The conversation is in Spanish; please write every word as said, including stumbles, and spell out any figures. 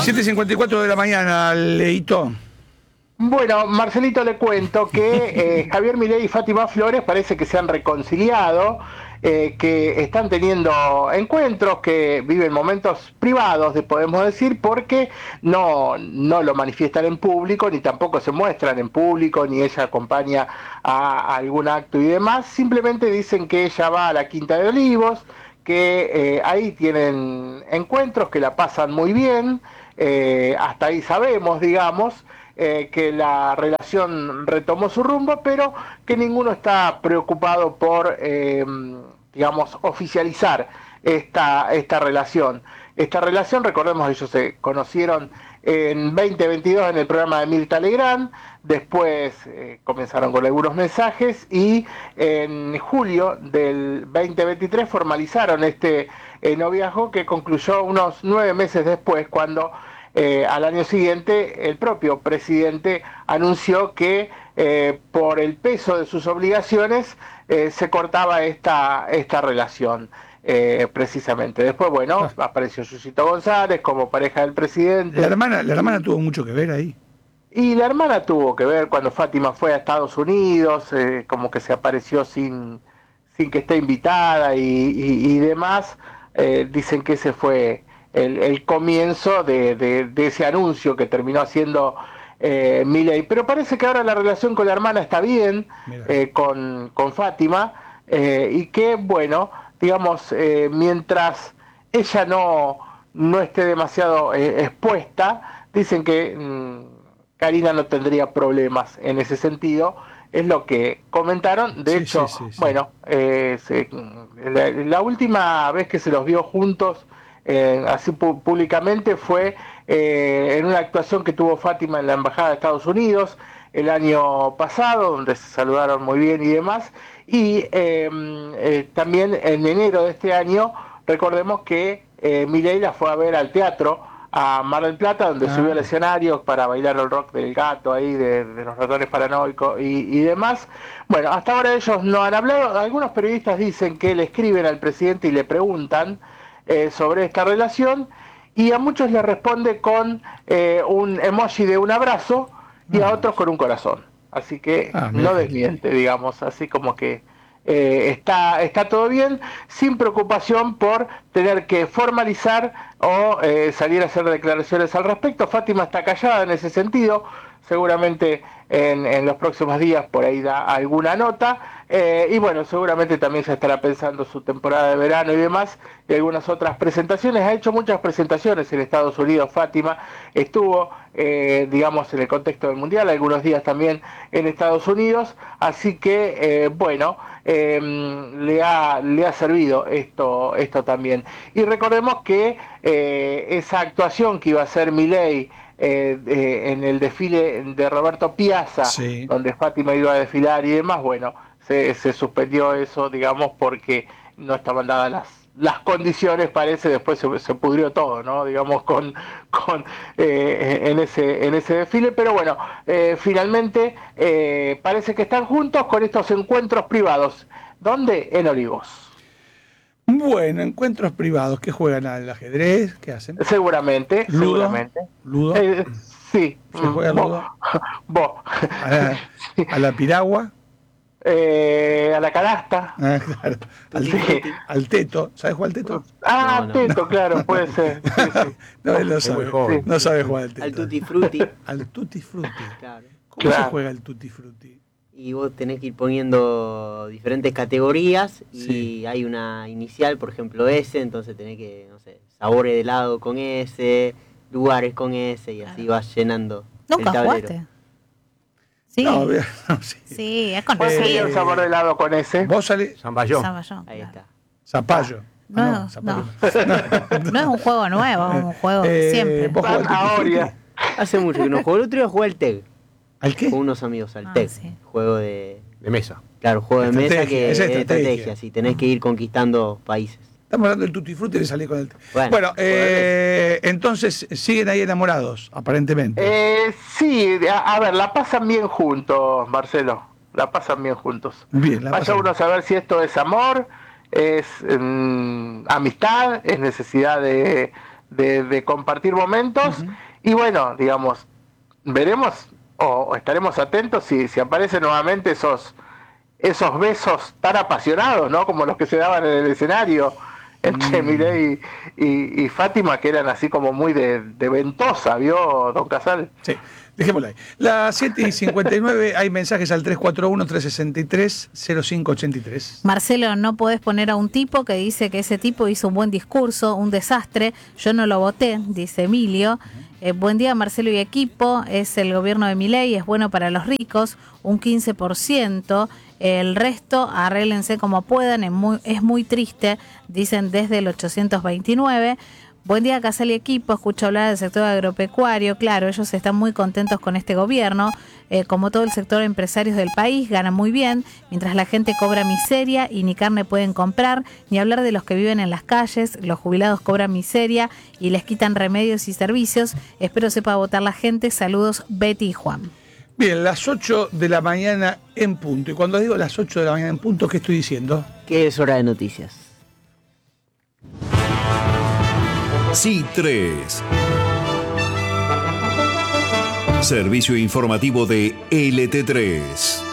siete y cincuenta y cuatro de la mañana, Leito. Bueno, Marcelito, le cuento que eh, Javier Milei y Fátima Flores parece que se han reconciliado, eh, que están teniendo encuentros, que viven momentos privados, de, podemos decir, porque no, no lo manifiestan en público, ni tampoco se muestran en público, ni ella acompaña a, a algún acto y demás. Simplemente dicen que ella va a la Quinta de Olivos, que eh, ahí tienen encuentros, que la pasan muy bien, eh, hasta ahí sabemos, digamos, eh, que la relación retomó su rumbo, pero que ninguno está preocupado por, eh, digamos, oficializar esta, esta relación. Esta relación, recordemos, ellos se conocieron en veinte veintidós en el programa de Mirta Legrand, después eh, comenzaron con algunos mensajes y en julio del veinte veintitrés formalizaron este eh, noviazgo que concluyó unos nueve meses después, cuando eh, al año siguiente el propio presidente anunció que eh, por el peso de sus obligaciones eh, se cortaba esta, esta relación. Eh, precisamente. Después, bueno, ah. apareció Yusito González como pareja del presidente. La hermana, la hermana tuvo mucho que ver ahí. Y la hermana tuvo que ver cuando Fátima fue a Estados Unidos, eh, como que se apareció sin, sin que esté invitada y, y, y demás. Eh, dicen que ese fue el, el comienzo de, de, de ese anuncio que terminó haciendo eh, Milei. Pero parece que ahora la relación con la hermana está bien, eh, con, con Fátima, eh, y que, bueno, digamos, eh, mientras ella no, no esté demasiado eh, expuesta, dicen que mmm, Karina no tendría problemas en ese sentido, es lo que comentaron. De sí, hecho, sí, sí, sí. bueno, eh, se, la, la última vez que se los vio juntos, eh, así públicamente, fue eh, en una actuación que tuvo Fátima en la Embajada de Estados Unidos el año pasado, donde se saludaron muy bien y demás. Y eh, eh, también en enero de este año, recordemos que eh, Milei la fue a ver al teatro, a Mar del Plata, donde ah. subió al escenario para bailar el rock del gato ahí, de, de los ratones paranoicos y, y demás. Bueno, hasta ahora ellos no han hablado. Algunos periodistas dicen que le escriben al presidente y le preguntan eh, sobre esta relación, y a muchos le responde con eh, un emoji de un abrazo y ah. a otros con un corazón. Así que ah, no desmiente, digamos, así como que eh, está, está todo bien, sin preocupación por tener que formalizar o eh, salir a hacer declaraciones al respecto. Fátima está callada en ese sentido, seguramente en, en los próximos días por ahí da alguna nota, eh, y bueno, seguramente también se estará pensando su temporada de verano y demás, y algunas otras presentaciones. Ha hecho muchas presentaciones en Estados Unidos Fátima, estuvo eh, digamos en el contexto del Mundial, algunos días también en Estados Unidos, así que eh, bueno, eh, le, ha, le ha servido esto, esto también. Y recordemos que eh, esa actuación que iba a hacer Milei Eh, eh, en el desfile de Roberto Piazza, sí. donde Fátima iba a desfilar y demás, bueno, se, se suspendió eso, digamos, porque no estaban dadas las, las condiciones, parece. Después se, se pudrió todo, ¿no? Digamos, con, con eh, en ese en ese desfile, pero bueno, eh, finalmente eh, parece que están juntos con estos encuentros privados. ¿Dónde? En Olivos. Bueno, encuentros privados. ¿Qué juegan al ajedrez? ¿Qué hacen? Seguramente, ¿Ludo? seguramente. ¿Ludo? Eh, sí. ¿Se juega vos, ludo? Vos. ¿A la, a la piragua? Eh, a la canasta. Ah, claro. Al, sí. al teto. ¿Sabes jugar al teto? Ah, no, no. teto, claro, puede ser. Sí, sí. No, él lo sabe. Sí. No sabe jugar al teto. Al tutti frutti. Al tutti frutti. Claro. ¿Cómo claro. se juega el tutti frutti? Y vos tenés que ir poniendo diferentes categorías y sí. hay una inicial, por ejemplo S, entonces tenés que, no sé, sabores de helado con S, lugares con S, y así vas llenando. ¿Nunca el tablero. jugaste? Sí. No, no, sí. Sí, es con ¿Cuál sería eh, el sabor de helado con ese? Vos salís. Zamballón. Zamballón, Ahí claro. está. Zapallo. No, Ah, no, zapallo. no. No es un juego nuevo, es un juego de Eh, siempre. ¿Vos jugás al tutti Zanahoria. frutti? Hace mucho que no juego. El otro día jugué al T E G. ¿Al qué? Con unos amigos, al Ah, T E G. sí. Juego de... De mesa. Claro, juego de Estrategia, mesa que es esa es de estrategia. estrategia, sí, tenés que ir conquistando países. Estamos hablando del tutti frutti y le salí con el... Bueno, Bueno, eh, entonces siguen ahí enamorados, aparentemente. Eh, sí, a, a ver, la pasan bien juntos, Marcelo. La pasan bien juntos. Bien, la Vaya pasan uno a bien. saber si esto es amor, es mm, amistad, es necesidad de, de, de compartir momentos. Uh-huh. Y bueno, digamos, veremos o, o estaremos atentos si, si aparecen nuevamente esos, esos besos tan apasionados, ¿no? Como los que se daban en el escenario entre mm. Milei y, y, y Fátima, que eran así como muy de, de ventosa, ¿vio, don Casal? Sí, dejémoslo ahí. Las siete y cincuenta y nueve hay mensajes al tres cuatro uno, tres seis tres, cero cinco ocho tres. Marcelo, no podés poner a un tipo que dice que ese tipo hizo un buen discurso, un desastre, yo no lo voté, dice Emilio. Uh-huh. Eh, buen día, Marcelo y equipo, es el gobierno de Milei, es bueno para los ricos, un quince por ciento. El resto, arréglense como puedan, es muy, es muy triste, dicen desde el ochocientos veintinueve. Buen día, Casal y equipo, escucho hablar del sector agropecuario, claro, ellos están muy contentos con este gobierno, eh, como todo el sector de empresarios del país, ganan muy bien, mientras la gente cobra miseria y ni carne pueden comprar, ni hablar de los que viven en las calles, los jubilados cobran miseria y les quitan remedios y servicios. Espero sepa votar la gente, saludos Betty y Juan. Bien, las ocho de la mañana en punto. Y cuando digo las ocho de la mañana en punto, ¿qué estoy diciendo? Que es hora de noticias. C tres. Servicio informativo de L T tres.